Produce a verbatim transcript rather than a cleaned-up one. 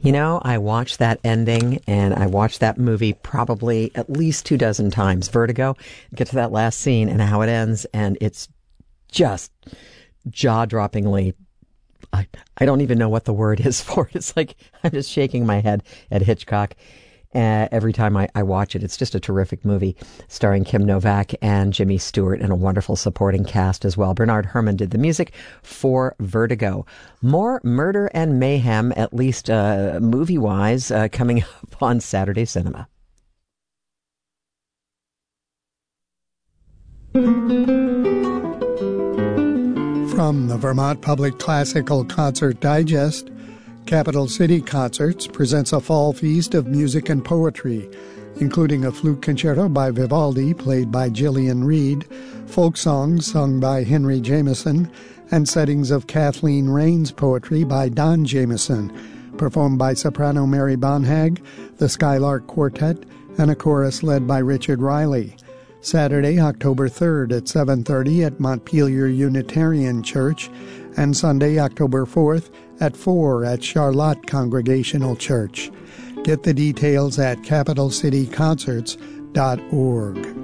You know, I watched that ending, and I watched that movie probably at least two dozen times. Vertigo, get to that last scene and how it ends, and it's just jaw-droppingly, I, I don't even know what the word is for it. It's like I'm just shaking my head at Hitchcock uh, every time I, I watch it. It's just a terrific movie starring Kim Novak and Jimmy Stewart and a wonderful supporting cast as well. Bernard Herrmann did the music for Vertigo. More murder and mayhem, at least uh, movie-wise, uh, coming up on Saturday Cinema. From the Vermont Public Classical Concert Digest, Capital City Concerts presents a fall feast of music and poetry, including a flute concerto by Vivaldi, played by Gillian Reed, folk songs sung by Henry Jameson, and settings of Kathleen Rain's poetry by Don Jameson, performed by soprano Mary Bonhag, the Skylark Quartet, and a chorus led by Richard Riley. Saturday, October third at seven thirty at Montpelier Unitarian Church, and Sunday, October fourth at four at Charlotte Congregational Church. Get the details at capital city concerts dot org.